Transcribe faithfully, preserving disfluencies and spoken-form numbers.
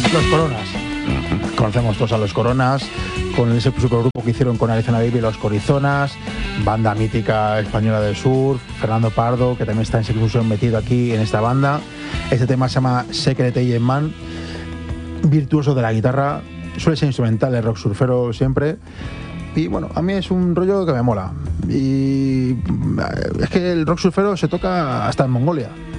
Los Coronas. Uh-huh. Conocemos todos a Los Coronas, con ese supergrupo que hicieron con Arizona Baby, Los Corizonas, banda mítica española del sur, Fernando Pardo, que también está en Seclusión metido aquí en esta banda. Este tema se llama Secret Agent Man, virtuoso de la guitarra, suele ser instrumental, el rock surfero siempre. Y bueno, a mí es un rollo que me mola. Y es que el rock surfero se toca hasta en Mongolia.